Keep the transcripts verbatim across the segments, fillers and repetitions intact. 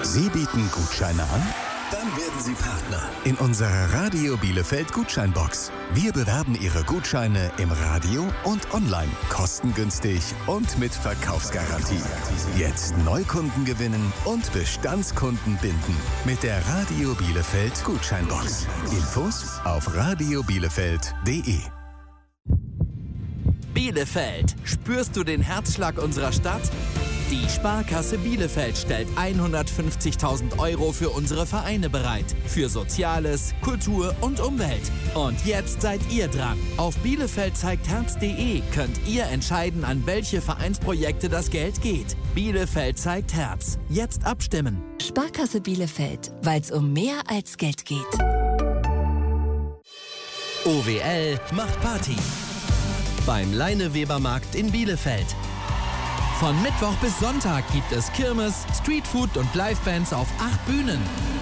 Sie bieten Gutscheine an? Dann werden Sie Partner in unserer Radio Bielefeld Gutscheinbox. Wir bewerben Ihre Gutscheine im Radio und online, kostengünstig und mit Verkaufsgarantie. Jetzt Neukunden gewinnen und Bestandskunden binden mit der Radio Bielefeld Gutscheinbox. Infos auf radio bielefeld punkt de. Bielefeld, spürst du den Herzschlag unserer Stadt? Die Sparkasse Bielefeld stellt hundertfünfzigtausend Euro für unsere Vereine bereit. Für Soziales, Kultur und Umwelt. Und jetzt seid ihr dran. Auf bielefeld zeigt herz punkt de könnt ihr entscheiden, an welche Vereinsprojekte das Geld geht. Bielefeld zeigt Herz. Jetzt abstimmen. Sparkasse Bielefeld, weil es um mehr als Geld geht. O W L macht Party. Beim Leinewebermarkt in Bielefeld. Von Mittwoch bis Sonntag gibt es Kirmes, Streetfood und Livebands auf acht Bühnen.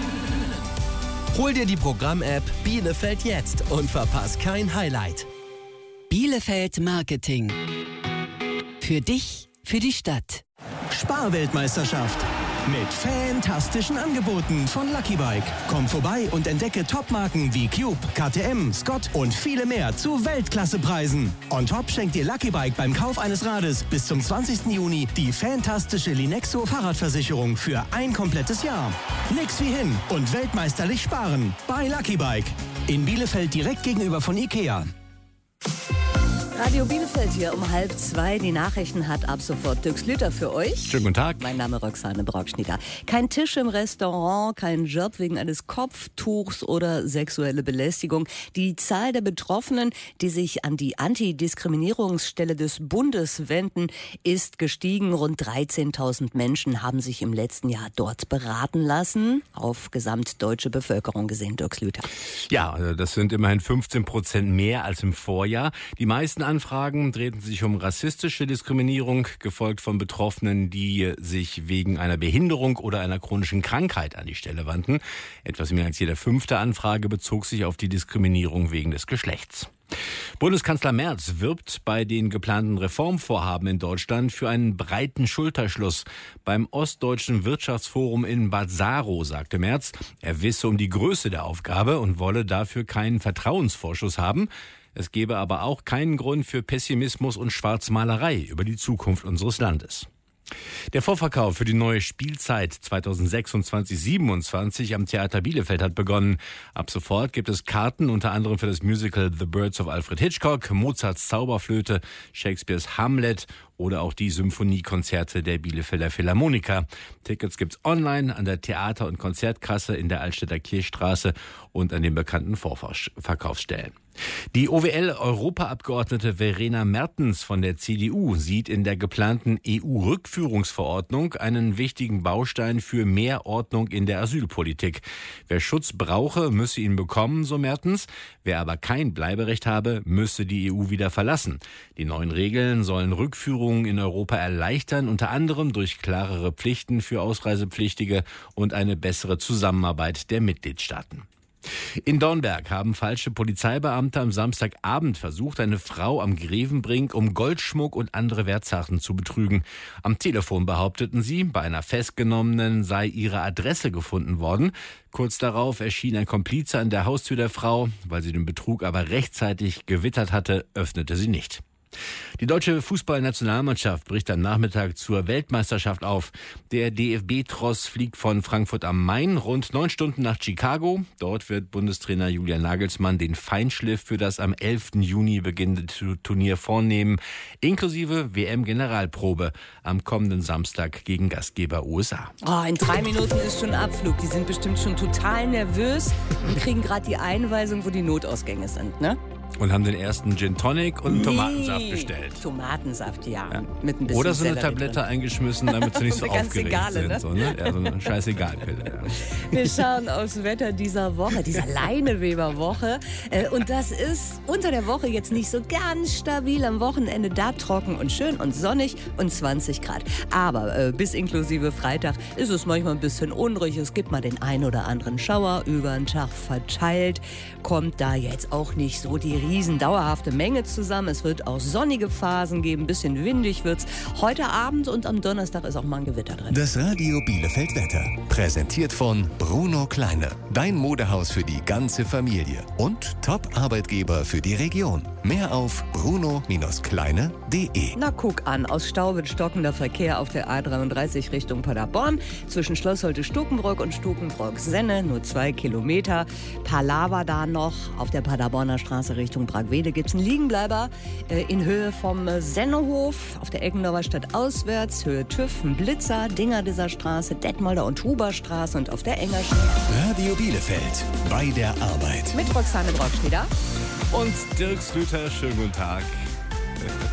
Hol dir die Programm-App Bielefeld jetzt und verpass kein Highlight. Bielefeld Marketing. Für dich, für die Stadt. Sparweltmeisterschaft. Mit fantastischen Angeboten von Lucky Bike. Komm vorbei und entdecke Topmarken wie Cube, K T M, Scott und viele mehr zu Weltklassepreisen. On top schenkt dir Lucky Bike beim Kauf eines Rades bis zum zwanzigsten Juni die fantastische Linexo Fahrradversicherung für ein komplettes Jahr. Nix wie hin und weltmeisterlich sparen bei Lucky Bike. In Bielefeld direkt gegenüber von Ikea. Radio Bielefeld hier um halb zwei. Die Nachrichten hat ab sofort Dirk Slüter für euch. Schönen guten Tag. Mein Name Roxane Brockschnicker. Kein Tisch im Restaurant, kein Job wegen eines Kopftuchs oder sexuelle Belästigung. Die Zahl der Betroffenen, die sich an die Antidiskriminierungsstelle des Bundes wenden, ist gestiegen. Rund dreizehntausend Menschen haben sich im letzten Jahr dort beraten lassen. Auf gesamtdeutsche Bevölkerung gesehen, Dirk Slüter. Ja, das sind immerhin fünfzehn Prozent mehr als im Vorjahr. Die meisten Anfragen drehten sich um rassistische Diskriminierung, gefolgt von Betroffenen, die sich wegen einer Behinderung oder einer chronischen Krankheit an die Stelle wandten. Etwas mehr als jede fünfte Anfrage bezog sich auf die Diskriminierung wegen des Geschlechts. Bundeskanzler Merz wirbt bei den geplanten Reformvorhaben in Deutschland für einen breiten Schulterschluss. Beim Ostdeutschen Wirtschaftsforum in Bad Saro sagte Merz, er wisse um die Größe der Aufgabe und wolle dafür keinen Vertrauensvorschuss haben. Es gebe aber auch keinen Grund für Pessimismus und Schwarzmalerei über die Zukunft unseres Landes. Der Vorverkauf für die neue Spielzeit zweitausendsechsundzwanzig siebenundzwanzig am Theater Bielefeld hat begonnen. Ab sofort gibt es Karten unter anderem für das Musical The Birds of Alfred Hitchcock, Mozarts Zauberflöte, Shakespeares Hamlet oder auch die Symphoniekonzerte der Bielefelder Philharmoniker. Tickets gibt's online an der Theater- und Konzertkasse in der Altstädter Kirchstraße und an den bekannten Vorverkaufsstellen. Die O W L-Europaabgeordnete Verena Mertens von der C D U sieht in der geplanten E U-Rückführungsverordnung einen wichtigen Baustein für mehr Ordnung in der Asylpolitik. Wer Schutz brauche, müsse ihn bekommen, so Mertens. Wer aber kein Bleiberecht habe, müsse die E U wieder verlassen. Die neuen Regeln sollen Rückführungen in Europa erleichtern, unter anderem durch klarere Pflichten für Ausreisepflichtige und eine bessere Zusammenarbeit der Mitgliedstaaten. In Dornberg haben falsche Polizeibeamte am Samstagabend versucht, eine Frau am Grevenbrink um Goldschmuck und andere Wertsachen zu betrügen. Am Telefon behaupteten sie, bei einer Festgenommenen sei ihre Adresse gefunden worden. Kurz darauf erschien ein Komplize an der Haustür der Frau. Weil sie den Betrug aber rechtzeitig gewittert hatte, öffnete sie nicht. Die deutsche Fußballnationalmannschaft bricht am Nachmittag zur Weltmeisterschaft auf. Der D F B-Tross fliegt von Frankfurt am Main rund neun Stunden nach Chicago. Dort wird Bundestrainer Julian Nagelsmann den Feinschliff für das am elften Juni beginnende Turnier vornehmen, inklusive W M-Generalprobe am kommenden Samstag gegen Gastgeber U S A. Oh, in drei Minuten ist schon Abflug. Die sind bestimmt schon total nervös und kriegen gerade die Einweisung, wo die Notausgänge sind, ne? Und haben den ersten Gin Tonic und Nee. Tomatensaft bestellt. Tomatensaft, ja. Ja. Mit ein bisschen Oder so eine Sellerie Tablette drin. eingeschmissen, damit sie nicht so Eine ganz aufgeregt egale, sind. ne? So, ne? Ja, so eine Scheißegal-Pille. Ja. Wir schauen aufs Wetter dieser Woche, dieser Leineweber-Woche. Äh, Und das ist unter der Woche jetzt nicht so ganz stabil. Am Wochenende da trocken und schön und sonnig und zwanzig Grad. Aber äh, bis inklusive Freitag ist es manchmal ein bisschen unruhig. Es gibt mal den ein oder anderen Schauer über den Tag verteilt. Kommt da jetzt auch nicht so die riesen dauerhafte Menge zusammen. Es wird auch sonnige Phasen geben, ein bisschen windig wird's. Heute Abend und am Donnerstag ist auch mal ein Gewitter drin. Das Radio Bielefeld Wetter. Präsentiert von Bruno Kleine. Dein Modehaus für die ganze Familie. Und Top-Arbeitgeber für die Region. Mehr auf bruno Kleine punkt de. Na guck an, aus Stau wird stockender Verkehr auf der A dreiunddreißig Richtung Paderborn. Zwischen Schloss Holte-Stukenbrock und Stukenbrock-Senne nur zwei Kilometer. Paar Lava da noch. Auf der Paderborner Straße Richtung Bragwede gibt es einen Liegenbleiber äh, in Höhe vom äh, Sennehof. Auf der Eckendorfer Stadt auswärts, Höhe TÜV, ein Blitzer, Dinger dieser Straße, Detmolder und Huberstraße und auf der Engerstraße. Radio Bielefeld. Bei der Arbeit. Mit Roxane Brockschnieder. Und Dirk Slüter, schönen guten Tag.